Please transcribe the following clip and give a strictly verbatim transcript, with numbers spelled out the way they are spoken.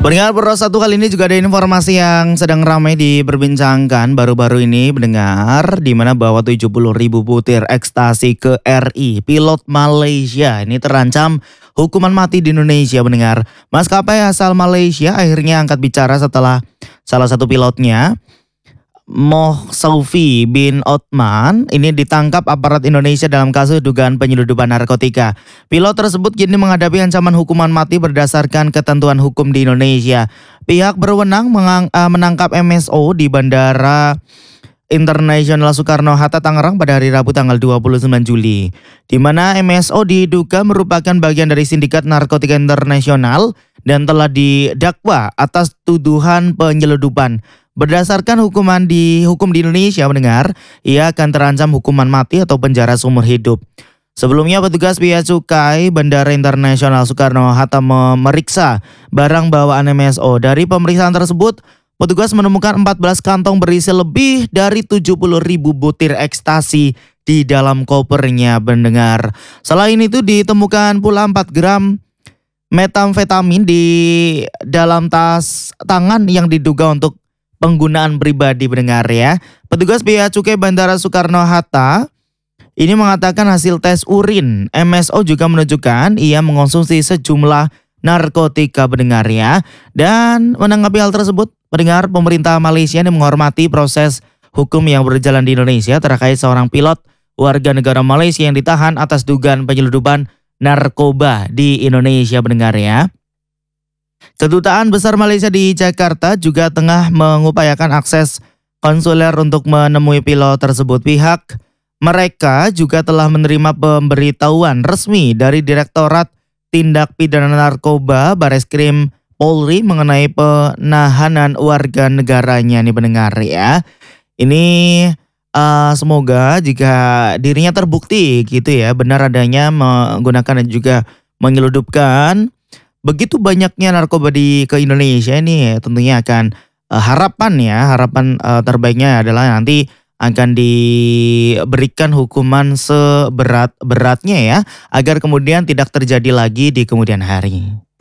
Pendengar Pro satu kali ini juga ada informasi yang sedang ramai diperbincangkan baru-baru ini mendengar di mana bahwa tujuh puluh ribu butir ekstasi ke R I pilot Malaysia ini terancam hukuman mati di Indonesia mendengar. Maskapai asal Malaysia akhirnya angkat bicara setelah salah satu pilotnya Moh Saufi bin Othman ini ditangkap aparat Indonesia dalam kasus dugaan penyelundupan narkotika. Pilot tersebut kini menghadapi ancaman hukuman mati berdasarkan ketentuan hukum di Indonesia. Pihak berwenang mengang, uh, menangkap M S O di Bandara Internasional Soekarno-Hatta Tangerang pada hari Rabu tanggal dua puluh sembilan Juli. Di mana M S O diduga merupakan bagian dari sindikat narkotika internasional dan telah didakwa atas tuduhan penyelundupan. Berdasarkan hukuman di hukum di Indonesia mendengar, ia akan terancam hukuman mati atau penjara seumur hidup. Sebelumnya petugas Bea Cukai Bandara Internasional Soekarno-Hatta memeriksa barang bawaan M S O. Dari pemeriksaan tersebut, petugas menemukan empat belas kantong berisi lebih dari tujuh puluh ribu butir ekstasi di dalam kopernya mendengar. Selain itu ditemukan pula empat gram metamfetamin di dalam tas tangan yang diduga untuk penggunaan pribadi mendengar ya. Petugas Bea Cukai Bandara Soekarno-Hatta ini mengatakan hasil tes urin M S O juga menunjukkan ia mengonsumsi sejumlah narkotika mendengar ya. Dan menanggapi hal tersebut, pendengar pemerintah Malaysia ini menghormati proses hukum yang berjalan di Indonesia terkait seorang pilot warga negara Malaysia yang ditahan atas dugaan penyelundupan narkoba di Indonesia mendengar ya. Kedutaan Besar Malaysia di Jakarta juga tengah mengupayakan akses konsuler untuk menemui pilot tersebut. Pihak mereka juga telah menerima pemberitahuan resmi dari Direktorat Tindak Pidana Narkoba Bareskrim Polri mengenai penahanan warga negaranya nih pendengar ya. Ini uh, semoga jika dirinya terbukti gitu ya benar adanya menggunakan dan juga menyeludupkan begitu banyaknya narkoba di ke Indonesia ini, tentunya akan uh, harapan ya harapan uh, terbaiknya adalah nanti akan diberikan hukuman seberat-beratnya ya agar kemudian tidak terjadi lagi di kemudian hari.